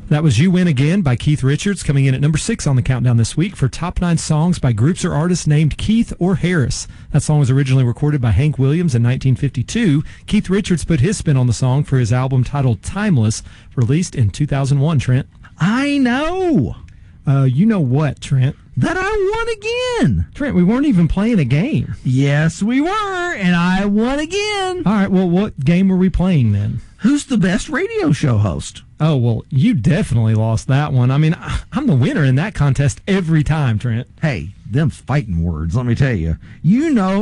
That was You Win Again by Keith Richards, coming in at number 6 on the countdown this week for top 9 songs by groups or artists named Keith or Harris. That song was originally recorded by Hank Williams in 1952. Keith Richards put his spin on the song for his album titled Timeless, released in 2001, Trent. I know. You know what, Trent? That I won again. Trent, we weren't even playing a game. Yes, we were, and I won again. All right, well, what game were we playing then? Who's the best radio show host? Oh, well, you definitely lost that one. I mean, I'm the winner in that contest every time, Trent. Hey, them fighting words, let me tell you. You know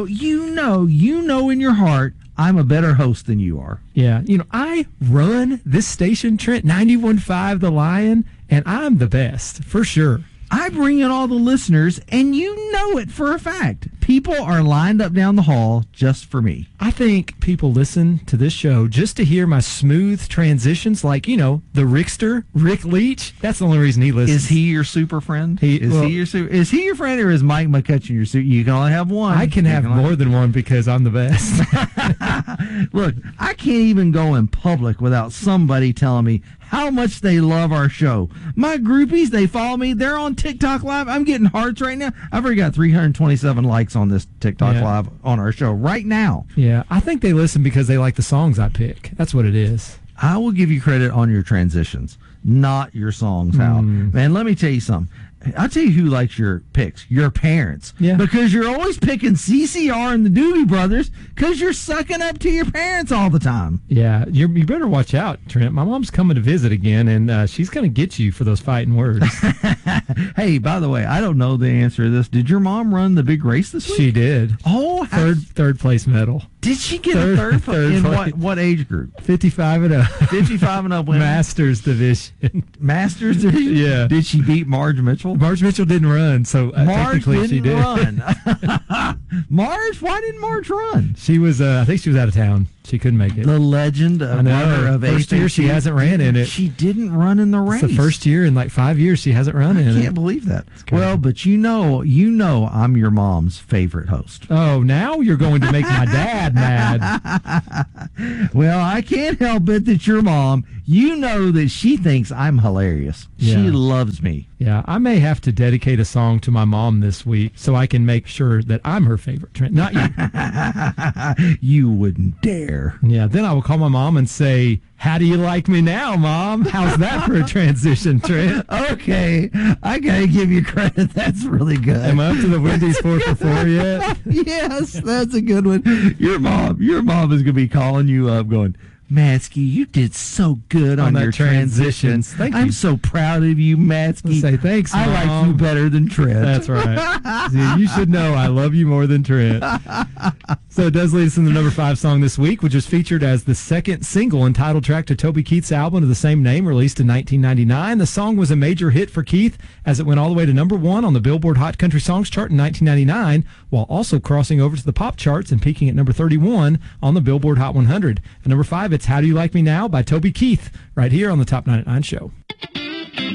in your heart I'm a better host than you are. Yeah, I run this station, Trent, 91.5 The Lion, and I'm the best, for sure. I bring in all the listeners, and you know it for a fact. People are lined up down the hall just for me. I think people listen to this show just to hear my smooth transitions, like, the Rickster, Rick Leach. That's the only reason he listens. Is he your super friend? Is he your friend, or is Mike McCutcheon your super? You can only have one. I can have more than one because I'm the best. Look, I can't even go in public without somebody telling me how much they love our show. My groupies, they follow me. They're on TikTok Live. I'm getting hearts right now. I've already got 327 likes on this TikTok Live on our show right now. Yeah, I think they listen because they like the songs I pick. That's what it is. I will give you credit on your transitions, not your songs, Hal. Man, let me tell you something. I'll tell you who likes your picks. Your parents. Yeah. Because you're always picking CCR and the Doobie Brothers because you're sucking up to your parents all the time. Yeah, you better watch out, Trent. My mom's coming to visit again, and she's going to get you for those fighting words. Hey, by the way, I don't know the answer to this. Did your mom run the big race this week? She did. Oh, third place medal. Did she get a third in what age group? 55 and up. 55 and up women. Masters division. Masters division? Yeah. Did she beat Marge Mitchell? Marge Mitchell didn't run, so technically she did. Run. Marge? Why didn't Marge run? She was, I think she was out of town. She couldn't make it. The legend of runner of first year she hasn't ran in it. She didn't run in the race. It's the first year in like 5 years she hasn't run in it. I can't believe that. Well, but you know I'm your mom's favorite host. Oh, now you're going to make my dad mad. Well, I can't help it that your mom, you know that she thinks I'm hilarious. Yeah. She loves me. Yeah, I may have to dedicate a song to my mom this week so I can make sure that I'm her favorite, Trent, not you. You wouldn't dare. Yeah, then I will call my mom and say, "How do you like me now, Mom?" How's that for a transition, Trent? Okay, I got to give you credit. That's really good. Am I up to the Wendy's 4 for 4 yet? Yes, that's a good one. Your mom is going to be calling you up going, Matsky, you did so good on your transitions. Thank you. I'm so proud of you, Matsky. Say thanks, Mom. I like you better than Trent. That's right. See, you should know I love you more than Trent. So it does lead us in the number 5 song this week, which was featured as the second single and title track to Toby Keith's album of the same name, released in 1999. The song was a major hit for Keith as it went all the way to number 1 on the Billboard Hot Country Songs chart in 1999, while also crossing over to the pop charts and peaking at number 31 on the Billboard Hot 100. At number 5, it's How Do You Like Me Now by Toby Keith, right here on the Top 99 Show.